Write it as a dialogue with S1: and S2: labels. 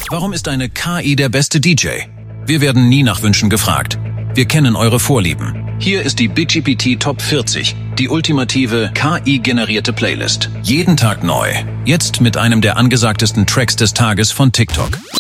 S1: Warum ist eine KI der beste DJ? Wir werden nie nach Wünschen gefragt. Wir kennen eure Vorlieben. Hier ist die BitGPT Top 40, die ultimative KI-generierte Playlist. Jeden Tag neu. Jetzt mit einem der angesagtesten Tracks des Tages von TikTok.